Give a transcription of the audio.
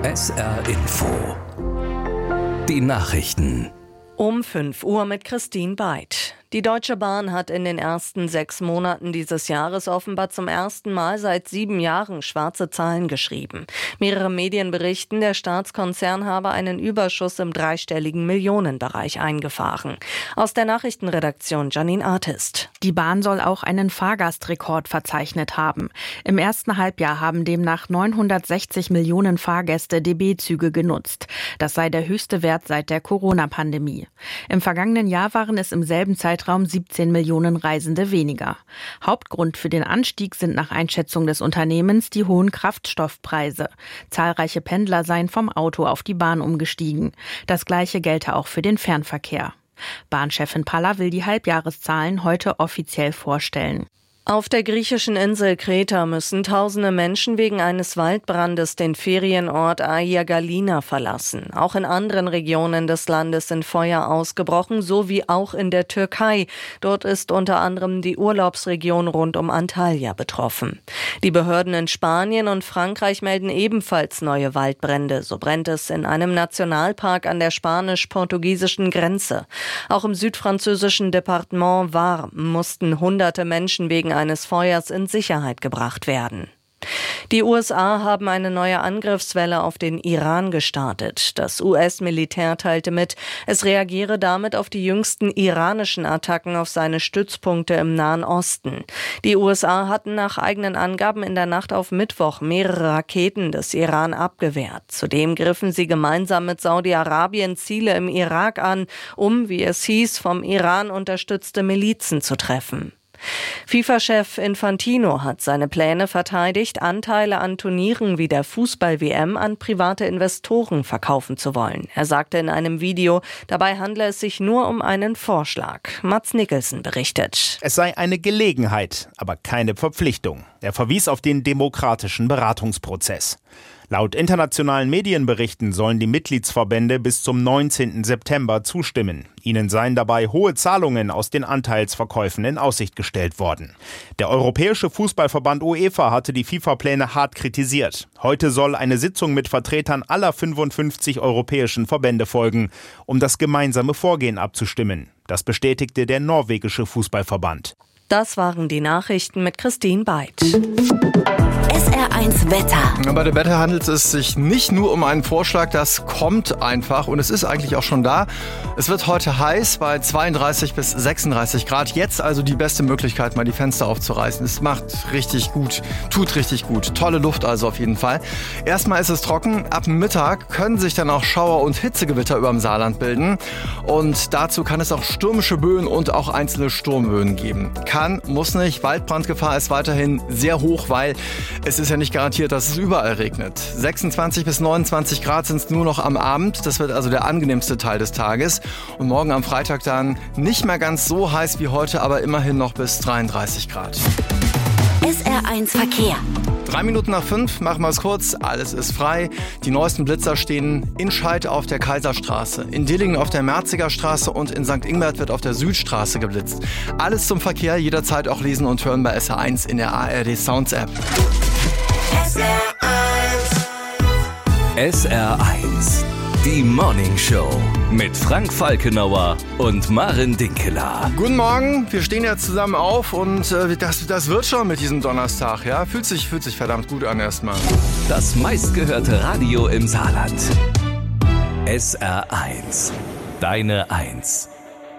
SR Info. Die Nachrichten. Um 5 Uhr mit Christine Beid. Die Deutsche Bahn hat in den ersten 6 Monaten dieses Jahres offenbar zum ersten Mal seit 7 Jahren schwarze Zahlen geschrieben. Mehrere Medien berichten, der Staatskonzern habe einen Überschuss im dreistelligen Millionenbereich eingefahren. Aus der Nachrichtenredaktion Janine Artist. Die Bahn soll auch einen Fahrgastrekord verzeichnet haben. Im ersten Halbjahr haben demnach 960 Millionen Fahrgäste DB-Züge genutzt. Das sei der höchste Wert seit der Corona-Pandemie. Im vergangenen Jahr waren es im selben Zeitraum 17 Millionen Reisende weniger. Hauptgrund für den Anstieg sind nach Einschätzung des Unternehmens die hohen Kraftstoffpreise. Zahlreiche Pendler seien vom Auto auf die Bahn umgestiegen. Das Gleiche gelte auch für den Fernverkehr. Bahnchefin Palla will die Halbjahreszahlen heute offiziell vorstellen. Auf der griechischen Insel Kreta müssen tausende Menschen wegen eines Waldbrandes den Ferienort Aia Galina verlassen. Auch in anderen Regionen des Landes sind Feuer ausgebrochen, so wie auch in der Türkei. Dort ist unter anderem die Urlaubsregion rund um Antalya betroffen. Die Behörden in Spanien und Frankreich melden ebenfalls neue Waldbrände. So brennt es in einem Nationalpark an der spanisch-portugiesischen Grenze. Auch im südfranzösischen Departement Var mussten hunderte Menschen wegen eines Feuers in Sicherheit gebracht werden. Die USA haben eine neue Angriffswelle auf den Iran gestartet. Das US-Militär teilte mit, es reagiere damit auf die jüngsten iranischen Attacken auf seine Stützpunkte im Nahen Osten. Die USA hatten nach eigenen Angaben in der Nacht auf Mittwoch mehrere Raketen des Iran abgewehrt. Zudem griffen sie gemeinsam mit Saudi-Arabien Ziele im Irak an, um, wie es hieß, vom Iran unterstützte Milizen zu treffen. FIFA-Chef Infantino hat seine Pläne verteidigt, Anteile an Turnieren wie der Fußball-WM an private Investoren verkaufen zu wollen. Er sagte in einem Video, dabei handle es sich nur um einen Vorschlag. Mats Nicholson berichtet. Es sei eine Gelegenheit, aber keine Verpflichtung. Er verwies auf den demokratischen Beratungsprozess. Laut internationalen Medienberichten sollen die Mitgliedsverbände bis zum 19. September zustimmen. Ihnen seien dabei hohe Zahlungen aus den Anteilsverkäufen in Aussicht gestellt worden. Der Europäische Fußballverband UEFA hatte die FIFA-Pläne hart kritisiert. Heute soll eine Sitzung mit Vertretern aller 55 europäischen Verbände folgen, um das gemeinsame Vorgehen abzustimmen. Das bestätigte der norwegische Fußballverband. Das waren die Nachrichten mit Christine Beid. SR1 Wetter. Bei dem Wetter handelt es sich nicht nur um einen Vorschlag, das kommt einfach und es ist eigentlich auch schon da. Es wird heute heiß bei 32 bis 36 Grad. Jetzt also die beste Möglichkeit, mal die Fenster aufzureißen. Es macht richtig gut, tut richtig gut. Tolle Luft also auf jeden Fall. Erstmal ist es trocken. Ab Mittag können sich dann auch Schauer- und Hitzegewitter über dem Saarland bilden. Und dazu kann es auch stürmische Böen und auch einzelne Sturmböen geben. Kann, muss nicht. Waldbrandgefahr ist weiterhin sehr hoch, weil es ist ja nicht garantiert, dass es überall regnet. 26 bis 29 Grad sind es nur noch am Abend. Das wird also der angenehmste Teil des Tages. Und morgen am Freitag dann nicht mehr ganz so heiß wie heute, aber immerhin noch bis 33 Grad. SR1 Verkehr. 3 Minuten nach 5, machen wir es kurz, alles ist frei. Die neuesten Blitzer stehen in Scheid auf der Kaiserstraße, in Dillingen auf der Merziger Straße und in St. Ingbert wird auf der Südstraße geblitzt. Alles zum Verkehr, jederzeit auch lesen und hören bei SR1 in der ARD Sounds App. SR1. Die Morning Show mit Frank Falkenauer und Maren Dinkeler. Guten Morgen, wir stehen jetzt zusammen auf und das wird schon mit diesem Donnerstag, ja? Fühlt sich verdammt gut an erstmal. Das meistgehörte Radio im Saarland. SR1. Deine Eins.